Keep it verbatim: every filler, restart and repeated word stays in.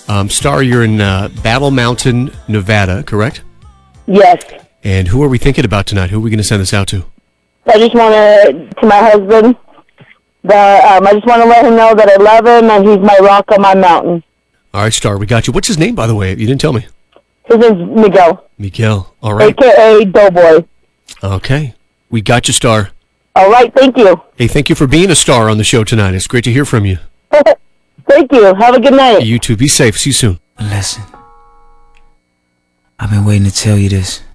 Um, Star, you're in uh, Battle Mountain, Nevada, correct? Yes. And who are we thinking about tonight? Who are we going to send this out to? I just want to, to my husband, the, um, I just want to let him know that I love him and he's my rock on my mountain. All right, Star, we got you. What's his name, by the way? You didn't tell me. His name's Miguel. Miguel. All right. A K A Doughboy. Okay. We got you, Star. All right, thank you. Hey, thank you for being a star on the show tonight. It's great to hear from you. Thank you. Have a good night. You too. Be safe. See you soon. Listen, I've been waiting to tell you this.